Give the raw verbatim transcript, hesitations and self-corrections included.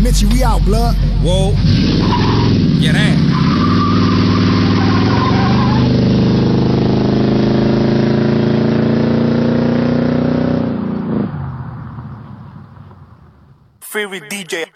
Mitchie, we out, blood. Whoa. Yeah, that. Favorite D J.